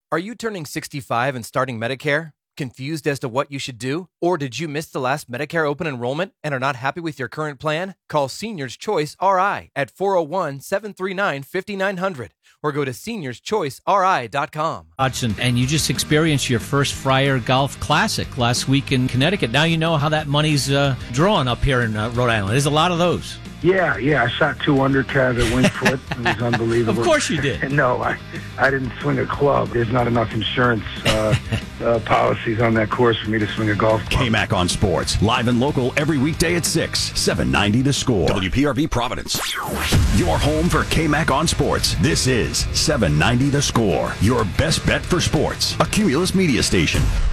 Are you turning 65 and starting Medicare? Confused as to what you should do? Or did you miss the last Medicare open enrollment and are not happy with your current plan? Call Seniors Choice RI at 401-739-5900 or go to seniorschoiceri.com. Hodgson, and you just experienced your first Friar Golf Classic last week in Connecticut. Now you know how that money's drawn up here in Rhode Island. There's a lot of those. Yeah, I shot 2 under, Kev, at Wingfoot. It was unbelievable. Of course you did. No, I didn't swing a club. There's not enough insurance policies on that course for me to swing a golf club. KMAC on Sports, live and local every weekday at 6, 790 The Score. WPRV Providence. Your home for KMAC on Sports. This is 790 The Score, your best bet for sports. A Cumulus media station.